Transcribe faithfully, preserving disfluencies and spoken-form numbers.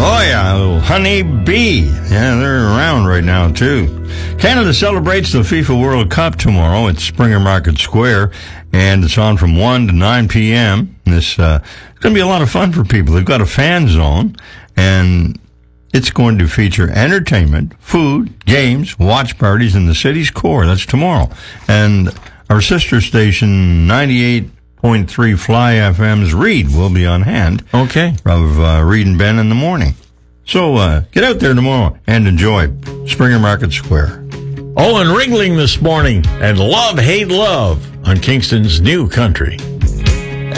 Oh, yeah, a little Honey Bee. Yeah, they're around right now, too. Canada celebrates the FIFA World Cup tomorrow at Springer Market Square, and it's on from one to nine p.m. This uh, it's going to be a lot of fun for people. They've got a fan zone, and it's going to feature entertainment, food, games, watch parties in the city's core. That's tomorrow. And our sister station, ninety-eight point three Fly F M's Reed, will be on hand. Okay. Of uh, Reed and Ben in the morning. So uh, get out there tomorrow and enjoy Springer Market Square. Oh, and Ringling this morning, and Love, Hate, Love on Kingston's New Country.